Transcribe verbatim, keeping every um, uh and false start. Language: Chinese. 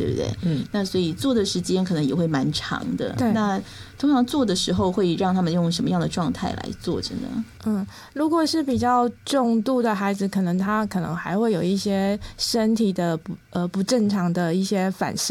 对不对？ 嗯， 那所以坐的时间可能也会蛮长的。 对， 那通常坐的时候会让他们用什么样的状态来坐着呢？ 嗯，如果是比较重度的孩子，可能他可能还会有一些身体的不呃不正常的一些反射。